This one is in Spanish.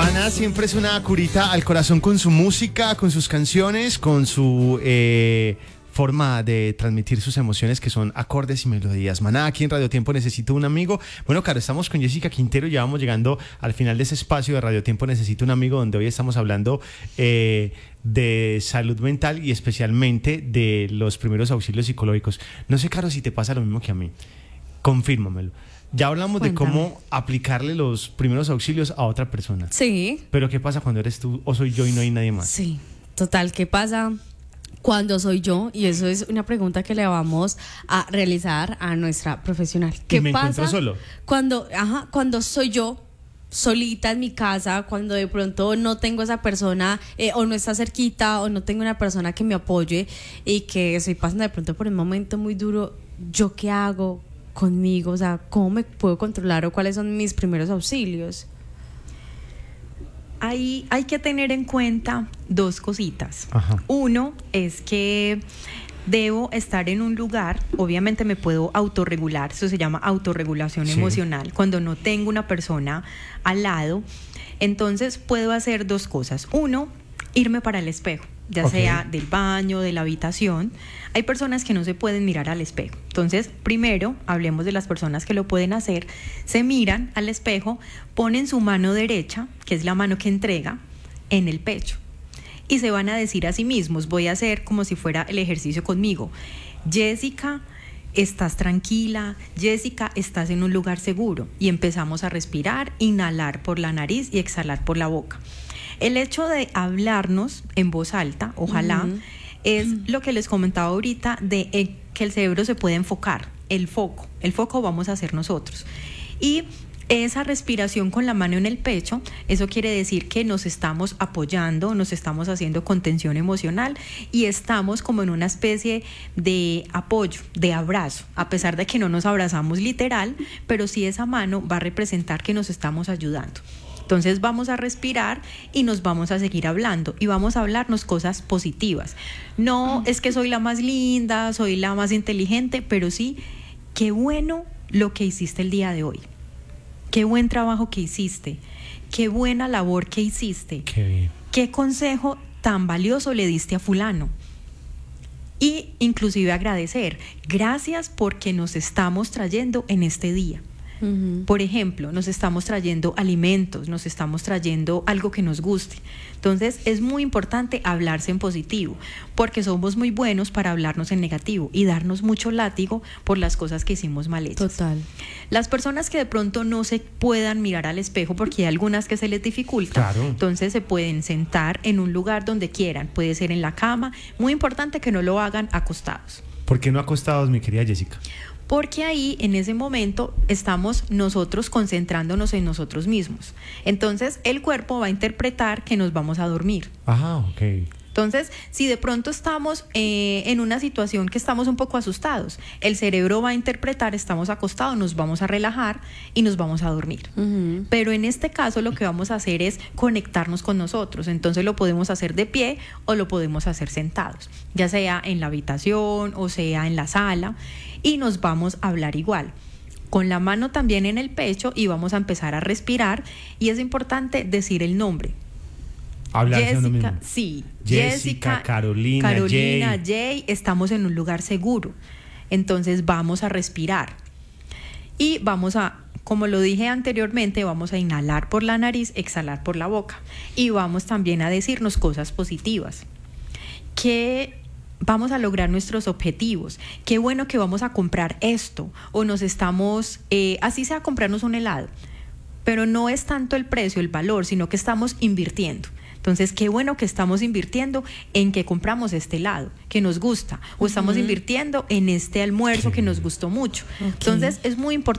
Maná siempre es una curita al corazón con su música, con sus canciones, con su forma de transmitir sus emociones, que son acordes y melodías. Maná, aquí en Radio Tiempo Necesito un Amigo. Bueno, claro, estamos con Jessica Quintero, ya vamos llegando al final de ese espacio de Radio Tiempo Necesito un Amigo, donde hoy estamos hablando de salud mental y especialmente de los primeros auxilios psicológicos. No sé, Caro, si te pasa lo mismo que a mí. Confírmamelo. Ya hablamos Cuéntame. de cómo aplicarle los primeros auxilios a otra persona. Sí. Pero ¿qué pasa cuando eres tú o soy yo y no hay nadie más? Sí, total, ¿qué pasa cuando soy yo? Y eso es una pregunta que le vamos a realizar a nuestra profesional. ¿Qué me pasa encuentro solo? cuando soy yo solita en mi casa, cuando de pronto no tengo esa persona o no está cerquita o no tengo una persona que me apoye y que estoy pasando de pronto por un momento muy duro? ¿Yo qué hago conmigo? O sea, ¿cómo me puedo controlar o cuáles son mis primeros auxilios? Hay que tener en cuenta dos cositas. Ajá. Uno es que debo estar en un lugar, obviamente me puedo autorregular, eso se llama autorregulación Sí. emocional, cuando no tengo una persona al lado. Entonces puedo hacer dos cosas. Uno, irme para el espejo, ya Ok. sea del baño, de la habitación. Hay personas que no se pueden mirar al espejo. Entonces, primero, hablemos de las personas que lo pueden hacer. Se miran al espejo, ponen su mano derecha, que es la mano que entrega, en el pecho. Y se van a decir a sí mismos, voy a hacer como si fuera el ejercicio conmigo. Jessica, estás tranquila. Jessica, estás en un lugar seguro. Y empezamos a respirar, inhalar por la nariz y exhalar por la boca. El hecho de hablarnos en voz alta, ojalá, es lo que les comentaba ahorita de que el cerebro se puede enfocar. El foco vamos a hacer nosotros. Y esa respiración con la mano en el pecho, eso quiere decir que nos estamos apoyando, nos estamos haciendo contención emocional y estamos como en una especie de apoyo, de abrazo, a pesar de que no nos abrazamos literal, pero sí esa mano va a representar que nos estamos ayudando. Entonces vamos a respirar y nos vamos a seguir hablando y vamos a hablarnos cosas positivas. No es que soy la más linda, soy la más inteligente, pero sí, qué bueno lo que hiciste el día de hoy. Qué buen trabajo que hiciste. Qué buena labor que hiciste. Qué bien. Qué consejo tan valioso le diste a fulano. Y inclusive agradecer. Gracias porque nos estamos trayendo en este día. Por ejemplo, nos estamos trayendo alimentos, nos estamos trayendo algo que nos guste. Entonces es muy importante hablarse en positivo, porque somos muy buenos para hablarnos en negativo y darnos mucho látigo por las cosas que hicimos mal hechas. Total. Las personas que de pronto no se puedan mirar al espejo, porque hay algunas que se les dificulta, Claro. entonces se pueden sentar en un lugar donde quieran, puede ser en la cama. Muy importante que no lo hagan acostados. ¿Por qué no acostados, mi querida Jessica? Porque ahí, en ese momento, estamos nosotros concentrándonos en nosotros mismos. Entonces, el cuerpo va a interpretar que nos vamos a dormir. Ajá, ok. Entonces, si de pronto estamos en una situación que estamos un poco asustados, el cerebro va a interpretar, estamos acostados, nos vamos a relajar y nos vamos a dormir. Pero en este caso lo que vamos a hacer es conectarnos con nosotros. Entonces lo podemos hacer de pie o lo podemos hacer sentados, ya sea en la habitación o sea en la sala, y nos vamos a hablar igual, con la mano también en el pecho, y vamos a empezar a respirar. Y es importante decir el nombre. Hablarse a uno Jessica, mismo. sí. Jessica, Carolina, Jay, estamos en un lugar seguro. Entonces vamos a respirar. Y vamos a, como lo dije anteriormente, vamos a inhalar por la nariz, exhalar por la boca. Y vamos también a decirnos cosas positivas. Que vamos a lograr nuestros objetivos. Qué bueno que vamos a comprar esto. O nos estamos, así sea comprarnos un helado. Pero no es tanto el precio, el valor, sino que estamos invirtiendo. Entonces, qué bueno que estamos invirtiendo en que compramos este helado que nos gusta, o estamos invirtiendo en este almuerzo que nos gustó mucho. Entonces, es muy importante